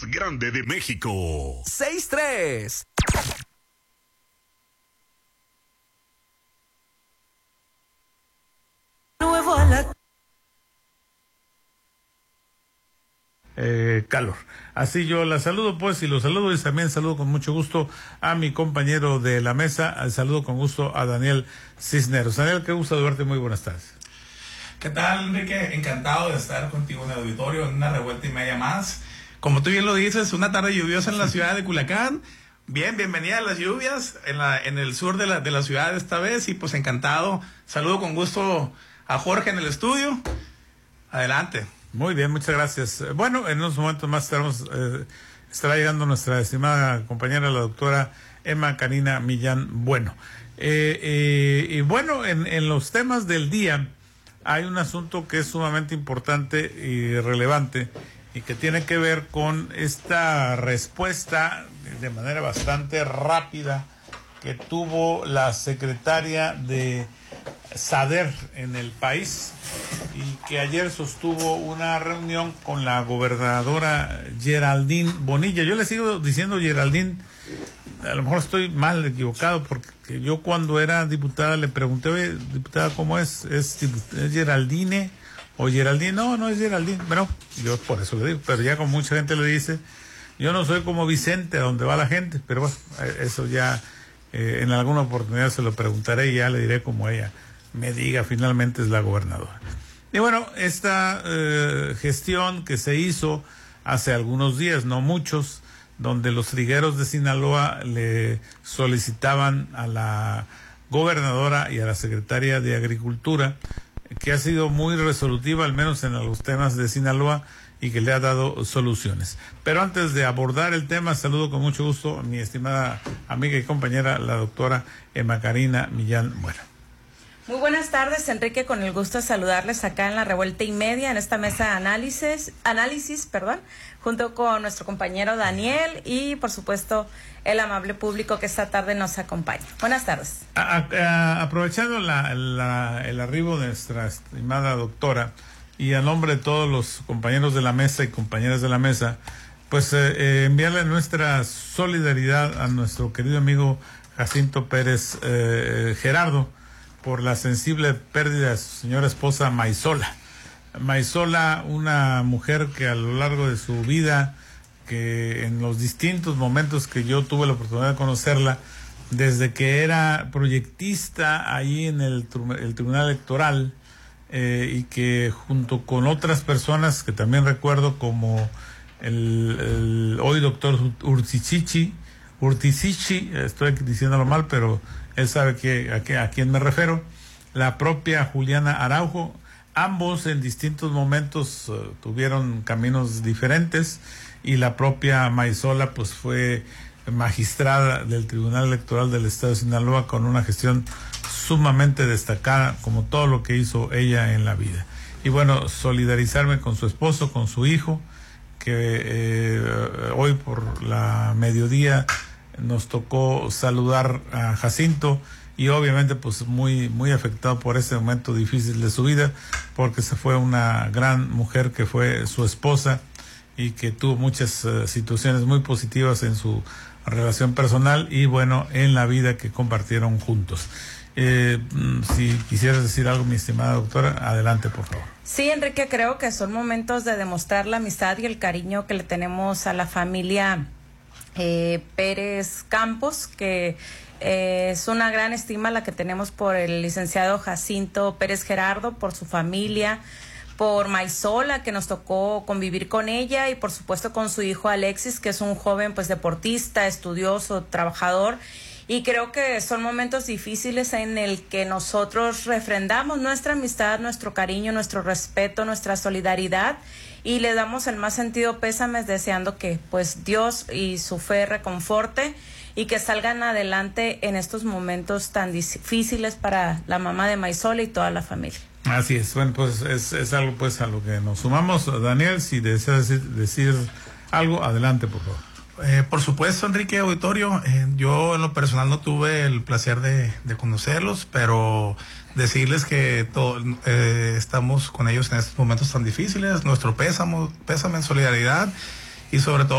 más grande de México. 6-3. Nuevo a la... Calor. Así yo la saludo, pues, y los saludo, y también saludo con mucho gusto a mi compañero de la mesa, saludo con gusto a Daniel Cisneros. Daniel, qué gusto de verte, muy buenas tardes. ¿Qué tal, Enrique? Encantado de estar contigo en el auditorio en una revuelta y media más. Como tú bien lo dices, una tarde lluviosa en la ciudad de Culiacán. Bienvenida a las lluvias en el sur de la ciudad esta vez, y pues encantado. Saludo con gusto a Jorge en el estudio. Adelante. Muy bien, muchas gracias. Bueno, en unos momentos más estará llegando nuestra estimada compañera, la doctora Emma Karina Millán Bueno. Y bueno, en los temas del día hay un asunto que es sumamente importante y relevante, y que tiene que ver con esta respuesta de manera bastante rápida que tuvo la secretaria de SADER en el país, y que ayer sostuvo una reunión con la gobernadora Geraldine Bonilla. Yo le sigo diciendo Geraldine, a lo mejor estoy mal equivocado, porque yo cuando era diputada le pregunté, oye, diputada, ¿cómo es? ¿Es Geraldine o Geraldine? No es Geraldine. Bueno, yo por eso le digo, pero ya como mucha gente le dice, yo no soy como Vicente, a donde va la gente, pero bueno, eso ya en alguna oportunidad se lo preguntaré y ya le diré como ella me diga. Finalmente es la gobernadora. Y bueno, esta gestión que se hizo hace algunos días, no muchos, donde los trigueros de Sinaloa le solicitaban a la gobernadora y a la secretaria de Agricultura, que ha sido muy resolutiva, al menos en los temas de Sinaloa, y que le ha dado soluciones. Pero antes de abordar el tema, saludo con mucho gusto a mi estimada amiga y compañera, la doctora Emma Karina Millán Bueno. Muy buenas tardes, Enrique, con el gusto de saludarles acá en la revuelta y media, en esta mesa de análisis, junto con nuestro compañero Daniel y, por supuesto, el amable público que esta tarde nos acompaña. Buenas tardes. Aprovechando el arribo de nuestra estimada doctora, y a nombre de todos los compañeros de la mesa y compañeras de la mesa, pues enviarle nuestra solidaridad a nuestro querido amigo Jacinto Pérez Gerardo, por la sensible pérdida de su señora esposa Maisola. Maisola, una mujer que a lo largo de su vida, que en los distintos momentos que yo tuve la oportunidad de conocerla, desde que era proyectista ahí en el Tribunal Electoral, y que junto con otras personas que también recuerdo, como el hoy doctor Urtisichi, estoy diciéndolo mal, pero él sabe a quién me refiero, la propia Juliana Araujo, ambos en distintos momentos tuvieron caminos diferentes, y la propia Maisola pues fue magistrada del Tribunal Electoral del Estado de Sinaloa, con una gestión sumamente destacada, como todo lo que hizo ella en la vida. Y bueno, solidarizarme con su esposo, con su hijo, que hoy por la mediodía nos tocó saludar a Jacinto, y obviamente pues muy muy afectado por ese momento difícil de su vida, porque se fue una gran mujer que fue su esposa, y que tuvo muchas situaciones muy positivas en su relación personal y bueno, en la vida que compartieron juntos. Si quisieras decir algo, mi estimada doctora, adelante, por favor. Sí, Enrique, creo que son momentos de demostrar la amistad y el cariño que le tenemos a la familia Pérez Campos, que es una gran estima la que tenemos por el licenciado Jacinto Pérez Gerardo, por su familia, por Maisola, que nos tocó convivir con ella, y por supuesto con su hijo Alexis, que es un joven pues deportista, estudioso, trabajador. Y creo que son momentos difíciles en el que nosotros refrendamos nuestra amistad, nuestro cariño, nuestro respeto, nuestra solidaridad, y le damos el más sentido pésames, deseando que pues Dios y su fe reconforte y que salgan adelante en estos momentos tan difíciles para la mamá de Maisola y toda la familia. Así es. Bueno, pues es algo pues a lo que nos sumamos. Daniel, si deseas decir algo, adelante, por favor. Por supuesto, Enrique, auditorio, yo en lo personal no tuve el placer de conocerlos, pero decirles que estamos con ellos en estos momentos tan difíciles, nuestro pésame en solidaridad, y sobre todo